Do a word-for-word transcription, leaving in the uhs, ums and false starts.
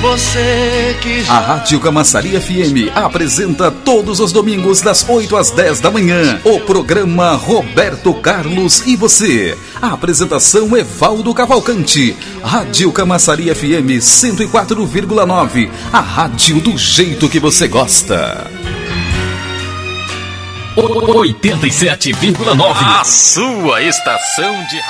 Você que já... A Rádio Camaçari F M apresenta todos os domingos das oito às dez da manhã o programa Roberto Carlos e Você. A apresentação Evaldo Cavalcante. Rádio Camaçari F M cento e quatro vírgula nove. A rádio do jeito que você gosta. oitenta e sete vírgula nove. A sua estação de